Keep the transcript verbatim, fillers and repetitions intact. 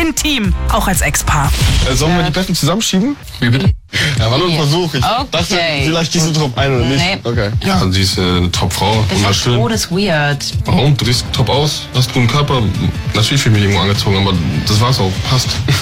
intim, auch als Ex-Paar. Äh, sollen wir die Betten zusammenschieben? Wie bitte? Ja, war nur ein Versuch. Ich Okay. dachte, vielleicht gehst du drauf ein oder nicht. Nee. Okay. Ja, sie ist äh, eine Top-Frau. Das ist Wunderschön. todesweird. Warum? Du siehst top aus, hast guten Körper. Natürlich fühle ich mich irgendwo angezogen, aber das war's auch. Passt.